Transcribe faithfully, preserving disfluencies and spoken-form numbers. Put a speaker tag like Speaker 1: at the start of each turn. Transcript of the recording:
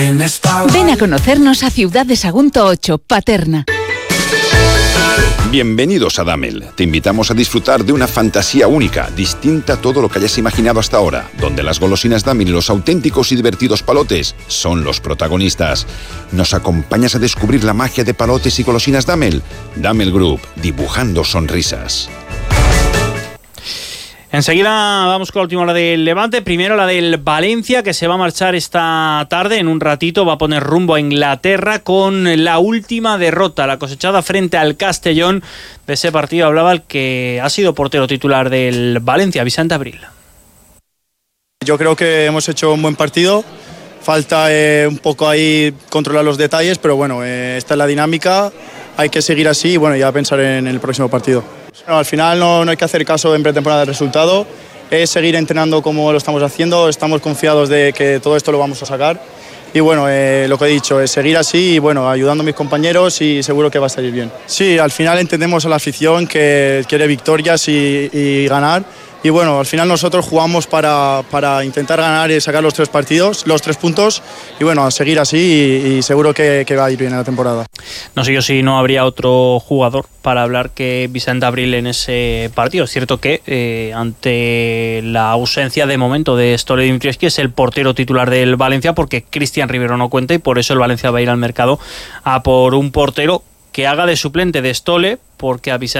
Speaker 1: Ven a conocernos a Ciudad de Sagunto ocho, Paterna.
Speaker 2: Bienvenidos a Damel. Te invitamos a disfrutar de una fantasía única, distinta a todo lo que hayas imaginado hasta ahora, donde las golosinas Damel y los auténticos y divertidos palotes son los protagonistas. ¿Nos acompañas a descubrir la magia de palotes y golosinas Damel? Damel Group, dibujando sonrisas.
Speaker 3: Enseguida vamos con la última hora del Levante. Primero la del Valencia, que se va a marchar esta tarde. En un ratito va a poner rumbo a Inglaterra con la última derrota, la cosechada frente al Castellón. De ese partido hablaba el que ha sido portero titular del Valencia, Vicente Abril.
Speaker 4: Yo creo que hemos hecho un buen partido. Falta eh, un poco ahí controlar los detalles, pero bueno, eh, esta es la dinámica. Hay que seguir así y bueno, ya pensar en el próximo partido. No, al final no, no hay que hacer caso en pretemporada del resultado, es seguir entrenando como lo estamos haciendo, estamos confiados de que todo esto lo vamos a sacar y bueno, eh, lo que he dicho es seguir así y bueno, ayudando a mis compañeros y seguro que va a salir bien. Sí, al final entendemos a la afición que quiere victorias y, y ganar. Y bueno, al final nosotros jugamos para, para intentar ganar y sacar los tres partidos, los tres puntos y bueno, a seguir así y, y seguro que, que va a ir bien en la temporada.
Speaker 3: No sé yo si no habría otro jugador para hablar que Vicente Abril en ese partido. Es cierto que eh, ante la ausencia de momento de Stole Dimitrievski es el portero titular del Valencia porque Cristian Rivero no cuenta y por eso el Valencia va a ir al mercado a por un portero que haga de suplente de Stole porque a Vicente